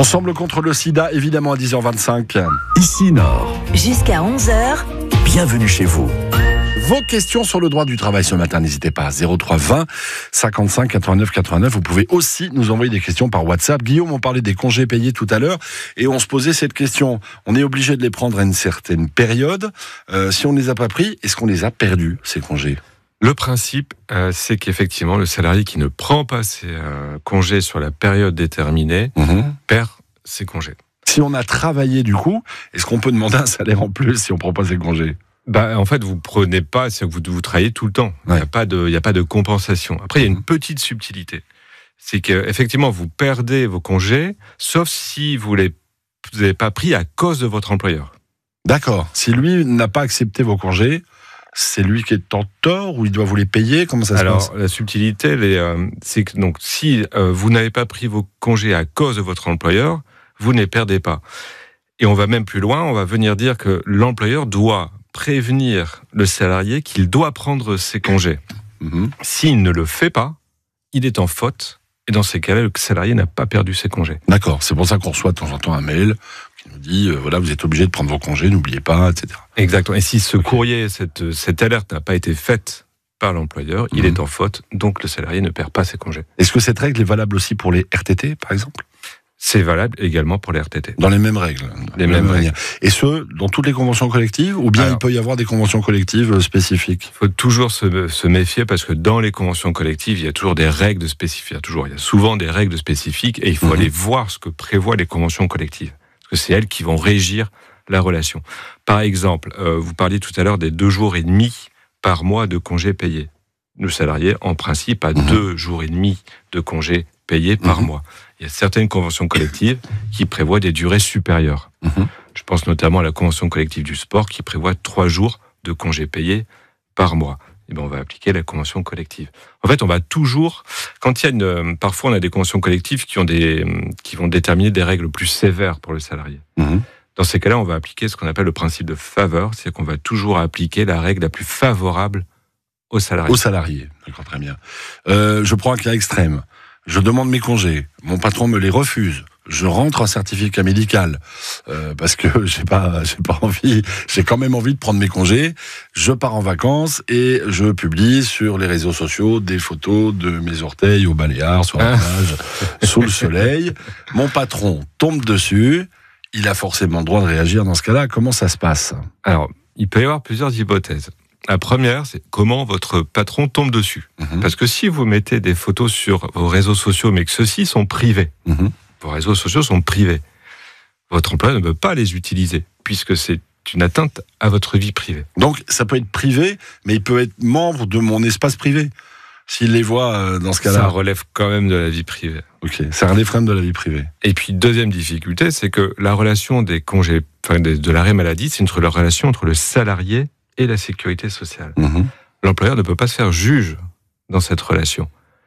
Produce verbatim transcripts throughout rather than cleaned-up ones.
Ensemble contre le sida, évidemment à dix heures vingt-cinq. Ici Nord. Jusqu'à onze heures. Bienvenue chez vous. Vos questions sur le droit du travail ce matin, n'hésitez pas. zéro trois vingt cinquante-cinq quatre-vingt-neuf quatre-vingt-neuf. Vous pouvez aussi nous envoyer des questions par WhatsApp. Guillaume, on parlait des congés payés tout à l'heure et on se posait cette question. On est obligé de les prendre à une certaine période. Euh, si on ne les a pas pris, est-ce qu'on les a perdus, ces congés ? Le principe, euh, c'est qu'effectivement, le salarié qui ne prend pas ses euh, congés sur la période déterminée mmh. perd ses congés. Si on a travaillé du coup, est-ce qu'on peut demander un salaire en plus si on ne prend pas ses congés ? Bah, en fait, vous prenez pas, c'est que vous, vous travaillez tout le temps. Il ouais. n'y a pas de, il y a pas de compensation. Après, il y a une petite subtilité. C'est qu'effectivement, vous perdez vos congés, sauf si vous les, vous n'avez pas pris à cause de votre employeur. D'accord. Si lui n'a pas accepté vos congés, c'est lui qui est en tort ou il doit vous les payer ? Comment ça se Alors, passe ? Alors, la subtilité, elle est, euh, c'est que donc, si euh, vous n'avez pas pris vos congés à cause de votre employeur, vous ne les perdez pas. Et on va même plus loin, on va venir dire que l'employeur doit prévenir le salarié qu'il doit prendre ses congés. Mmh. S'il ne le fait pas, il est en faute. Et dans ces cas-là, le salarié n'a pas perdu ses congés. D'accord, c'est pour ça qu'on reçoit de temps en temps un mail qui nous dit euh, voilà, vous êtes obligé de prendre vos congés, n'oubliez pas, et cetera. Exactement. Et si ce okay. courrier, cette, cette alerte n'a pas été faite par l'employeur, mmh. il est en faute, donc le salarié ne perd pas ses congés. Est-ce que cette règle est valable aussi pour les R T T, par exemple ? C'est valable également pour les R T T. Dans les mêmes règles. Les mêmes règles. Et ce, dans toutes les conventions collectives, ou bien Alors, il peut y avoir des conventions collectives spécifiques ? Il faut toujours se, se méfier parce que dans les conventions collectives, il y a toujours des règles spécifiques. Il y a, toujours, il y a souvent des règles spécifiques et il faut mmh. aller voir ce que prévoient les conventions collectives. Parce que c'est elles qui vont régir la relation. Par exemple, euh, vous parliez tout à l'heure des deux jours et demi par mois de congés payés. Le salarié, en principe, a mmh. deux jours et demi de congés payés par mmh. mois. Il y a certaines conventions collectives qui prévoient des durées supérieures. Mmh. Je pense notamment à la convention collective du sport qui prévoit trois jours de congés payés par mois. Et bien, on va appliquer la convention collective. En fait, on va toujours, quand il y a une, parfois on a des conventions collectives qui ont des, qui vont déterminer des règles plus sévères pour le salarié. Mmh. Dans ces cas-là, on va appliquer ce qu'on appelle le principe de faveur, c'est-à-dire qu'on va toujours appliquer la règle la plus favorable aux salariés. Aux salariés, d'accord, très bien. Euh, je prends un cas extrême. Je demande mes congés, mon patron me les refuse. Je rentre un certificat médical euh, parce que j'ai pas, j'ai pas envie, j'ai quand même envie de prendre mes congés. Je pars en vacances et je publie sur les réseaux sociaux des photos de mes orteils au Baléares sur la plage, sous le soleil. Mon patron tombe dessus. Il a forcément le droit de réagir dans ce cas-là. Comment ça se passe ? Alors, il peut y avoir plusieurs hypothèses. La première, c'est comment votre patron tombe dessus. Mmh. Parce que si vous mettez des photos sur vos réseaux sociaux, mais que ceux-ci sont privés, mmh. vos réseaux sociaux sont privés, votre employeur ne peut pas les utiliser, puisque c'est une atteinte à votre vie privée. Donc, ça peut être privé, mais il peut être membre de mon espace privé. S'il les voit euh, dans ce cas-là. Ça relève quand même de la vie privée. Ok, ça relève quand même de la vie privée. Et puis, deuxième difficulté, c'est que la relation des congés, enfin, de, de l'arrêt maladie, c'est une relation entre le salarié et la sécurité sociale. Mmh. L'employeur ne peut pas se faire juge dans cette relation.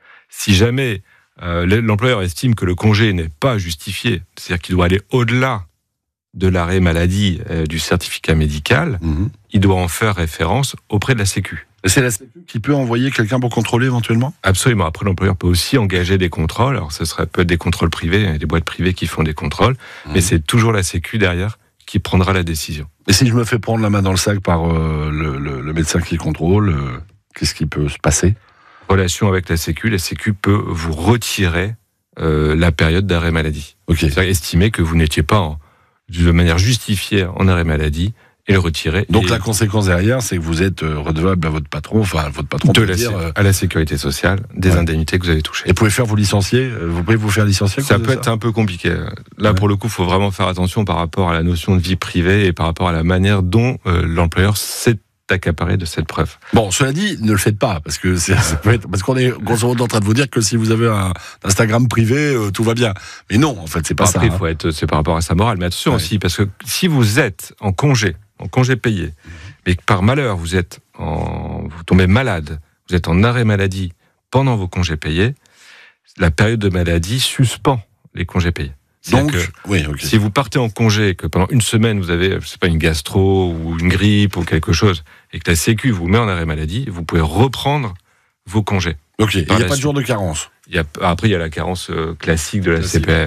Si jamais euh, l'employeur estime que le congé n'est pas justifié, c'est-à-dire qu'il doit aller au-delà de l'arrêt maladie euh, du certificat médical, mmh. il doit en faire référence auprès de la Sécu. Et c'est la Sécu qui peut envoyer quelqu'un pour contrôler éventuellement ? Absolument. Après, l'employeur peut aussi engager des contrôles. Alors, ce serait peut-être des contrôles privés, il y a des boîtes privées qui font des contrôles, mmh. mais c'est toujours la Sécu derrière qui prendra la décision. Et si je me fais prendre la main dans le sac par euh, le, le, le médecin qui contrôle, euh, qu'est-ce qui peut se passer ? Relation avec la Sécu, la Sécu peut vous retirer euh, la période d'arrêt maladie. Okay. C'est-à-dire estimer que vous n'étiez pas en, de manière justifiée en arrêt maladie et le retirer. Donc et la conséquence derrière, c'est que vous êtes redevable à votre patron, enfin votre patron de peut la, dire, euh, à la sécurité sociale des ouais. indemnités que vous avez touchées. Et vous pouvez faire vous licencier, vous pouvez vous faire licencier. Ça peut être ça un peu compliqué. Là, ouais. pour le coup, il faut vraiment faire attention par rapport à la notion de vie privée et par rapport à la manière dont euh, l'employeur s'est accaparé de cette preuve. Bon, cela dit, ne le faites pas, parce que c'est, ça peut être, parce qu'on est grosso modo en train de vous dire que si vous avez un Instagram privé, euh, tout va bien. Mais non, en fait, c'est pas Après, ça. Après, il hein. faut être, c'est par rapport à sa morale, mais attention ouais. aussi, parce que si vous êtes en congé, en congé payé, mmh. mais que par malheur vous êtes en, vous tombez malade, vous êtes en arrêt maladie pendant vos congés payés, la période de maladie suspend les congés payés. Donc, que oui, okay. si vous partez en congé et que pendant une semaine vous avez, je sais pas, une gastro ou une grippe ou quelque chose, et que la Sécu vous met en arrêt maladie, vous pouvez reprendre vos congés. Ok, il n'y a pas suite. de jour de carence. Il y a, après, il y a la carence classique de la C P R.